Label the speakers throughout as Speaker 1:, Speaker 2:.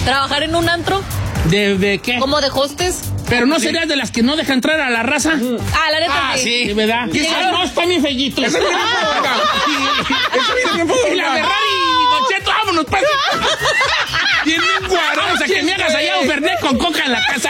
Speaker 1: ¿Trabajar en un antro?
Speaker 2: ¿De qué?
Speaker 1: ¿Como de hostes?
Speaker 2: Pero no serías de las que no deja entrar a la raza.
Speaker 1: Ah, la neta
Speaker 2: Sí, ¿verdad?
Speaker 3: Sí.
Speaker 2: No, están bien fellitos.
Speaker 3: Eso viene bien podonga.
Speaker 2: Y la Ferrari, Don Cheto, vámonos, pues. Tiene un guaro. Vamos a que me hagas allá un Fernet con coca en la casa.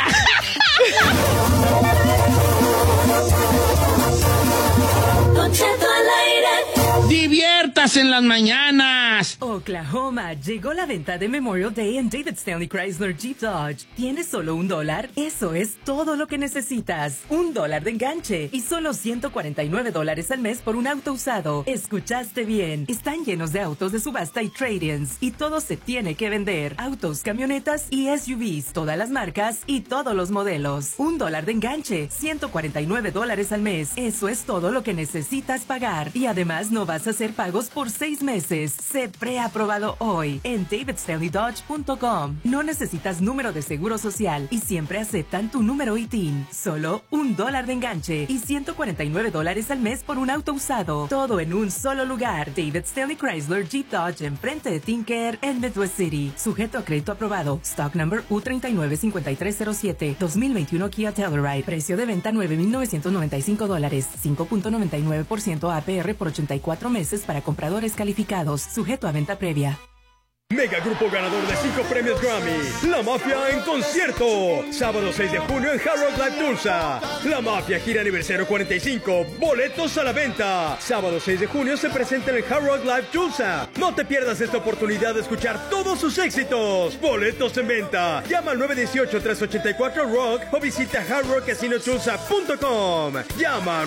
Speaker 4: Don Cheto al aire.
Speaker 2: Diviertas en las mañanas.
Speaker 5: Oklahoma, llegó la venta de Memorial Day en David Stanley Chrysler Jeep Dodge. ¿Tienes solo $1? Eso es todo lo que necesitas. $1 de enganche y solo $149 al mes por un auto usado. Escuchaste bien. Están llenos de autos de subasta y trade-ins. Y todo se tiene que vender. Autos, camionetas y SUVs. Todas las marcas y todos los modelos. $1 de enganche, $149 al mes. Eso es todo lo que necesitas pagar. Y además no vas a hacer pagos por 6 meses. Sé preaprobado hoy en davidstanleydodge.com. No necesitas número de seguro social y siempre aceptan tu número ITIN. Solo $1 de enganche y $149 al mes por un auto usado. Todo en un solo lugar. David Stanley Chrysler Jeep Dodge enfrente de Tinker en Midwest City. Sujeto a crédito aprobado. Stock number U395307. 2021 Kia Telluride. Precio de venta $9,995. 5.99% APR por 84 meses para compradores calificados. Sujeto a venta previa.
Speaker 6: Mega grupo ganador de 5 premios Grammy. La Mafia en concierto. Sábado 6 de junio en Hard Rock Live Tulsa. La Mafia gira aniversario 45. Boletos a la venta. Sábado 6 de junio se presenta en el Hard Rock Live Tulsa. No te pierdas esta oportunidad de escuchar todos sus éxitos. Boletos en venta. Llama al 918-384-ROCK o visita hardrockcasinotulsa.com. Llama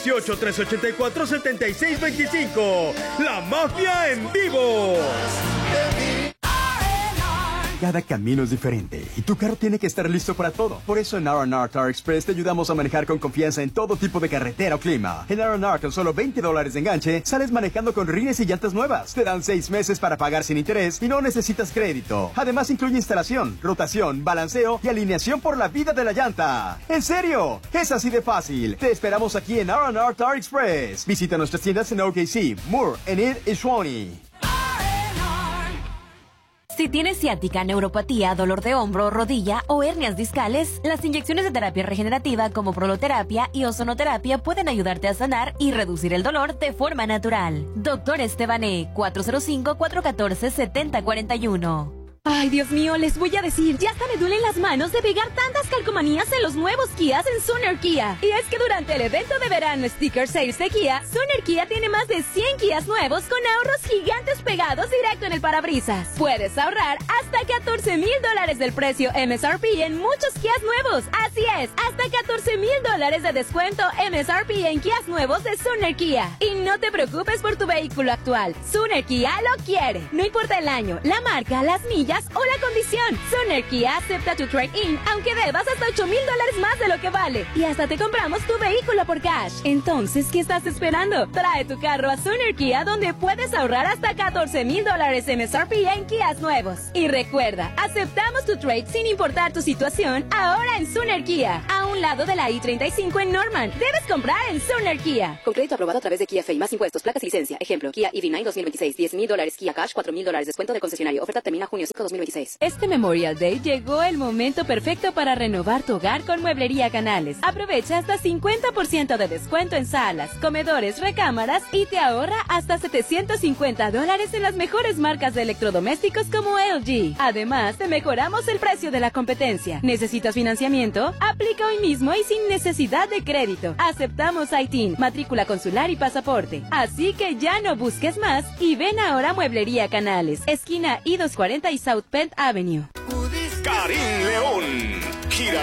Speaker 6: 918-384-7625. La Mafia en vivo.
Speaker 7: Cada camino es diferente y tu carro tiene que estar listo para todo. Por eso en R&R Tar Express te ayudamos a manejar con confianza en todo tipo de carretera o clima. En R&R con solo $20 de enganche sales manejando con rines y llantas nuevas. Te dan 6 meses para pagar sin interés y no necesitas crédito. Además incluye instalación, rotación, balanceo y alineación por la vida de la llanta. ¿En serio? Es así de fácil. Te esperamos aquí en R&R Tar Express. Visita nuestras tiendas en OKC, Moore, Enid y Shawnee.
Speaker 8: Si tienes ciática, neuropatía, dolor de hombro, rodilla o hernias discales, las inyecciones de terapia regenerativa como proloterapia y ozonoterapia pueden ayudarte a sanar y reducir el dolor de forma natural. Dr. Estebané, 405-414-7041.
Speaker 9: Ay, Dios mío, les voy a decir, ya hasta me duelen las manos de pegar tantas calcomanías en los nuevos Kias en Sooner Kia. Y es que durante el evento de verano Sticker Sales de Kia, Sooner Kia tiene más de 100 Kias nuevos con ahorros gigantes pegados directo en el parabrisas. Puedes ahorrar hasta $14,000 del precio MSRP en muchos Kias nuevos. Así es, hasta $14,000 de descuento MSRP en Kias nuevos de Sooner Kia. Y no te preocupes por tu vehículo actual. Sooner Kia lo quiere. No importa el año, la marca, las millas o la condición. Sooner Kia acepta tu trade-in, aunque debas hasta $8,000 más de lo que vale. Y hasta te compramos tu vehículo por cash. Entonces, ¿qué estás esperando? Trae tu carro a Sooner Kia, donde puedes ahorrar hasta $14,000 MSRP en Kias nuevos. Y recuerda, aceptamos tu trade sin importar tu situación, ahora en Sooner Kia, a un lado de la I-35 en Norman. Debes comprar en Sooner Kia.
Speaker 10: Con crédito aprobado a través de Kia Fay, más impuestos, placas y licencia. Ejemplo, Kia EV9 2026, $10,000, Kia Cash, $4,000, descuento de concesionario. Oferta termina junio 5, 2026.
Speaker 9: Este Memorial Day llegó el momento perfecto para renovar tu hogar con Mueblería Canales. Aprovecha hasta 50% de descuento en salas, comedores, recámaras y te ahorra hasta $750 en las mejores marcas de electrodomésticos como LG. Además, te mejoramos el precio de la competencia. ¿Necesitas financiamiento? Aplica hoy mismo y sin necesidad de crédito. Aceptamos ITIN, matrícula consular y pasaporte. Así que ya no busques más y ven ahora a Mueblería Canales, esquina I-240 y South Penn Avenue.
Speaker 11: Karim León. Gira